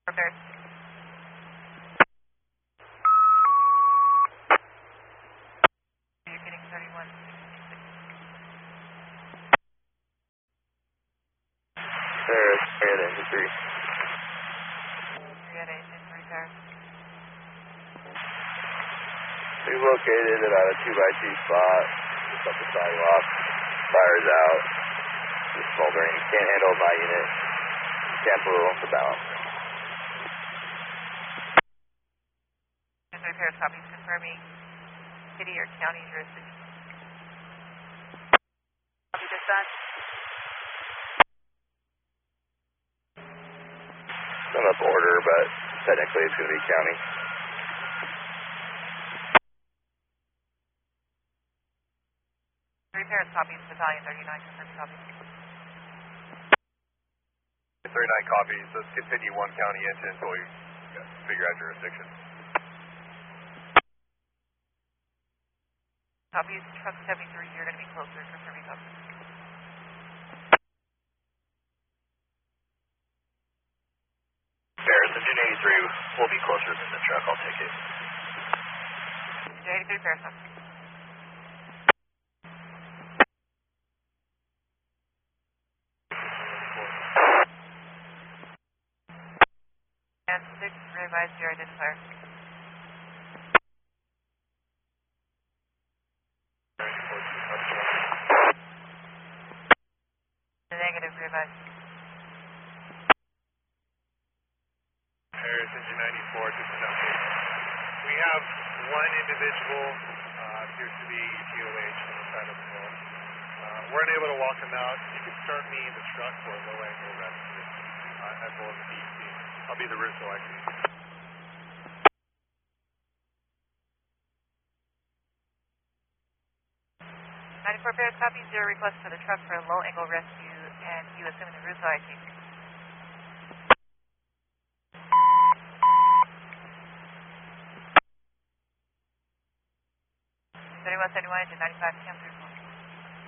Bears. You're getting 31. Paris, at engine 3. 3 at engine 3 Paris. We've located about a 2x2 spot, just up the sidewalk. Fire's out. It's smoldering. Can't handle my unit. Can't pull the balance. Engine 3 Paris copies confirming city or county jurisdiction. Copy dispatch. It's on the border, but technically it's going to be county. Paris copies, Battalion 39, confirming copy. 39 copies, let's continue one county engine until we figure out jurisdiction. Copies, truck 73, you're going to be closer, confirming copy. Paris, engine 83 will be closer than the truck, I'll take it. Engine 83, Paris copy. And 6, revise your identifier. The negative, revise. Paris, engine 94, just an update. We have one individual, appears to be GOH on the side of the hill. We're unable to walk him out. You can start me in the truck for a low angle rescue, as well as the DEC. I'll be the Russo IC. 94 Paris copies, your request for the truck for a low angle rescue, and you assuming the Russo IC. 3171 engine 95 cam through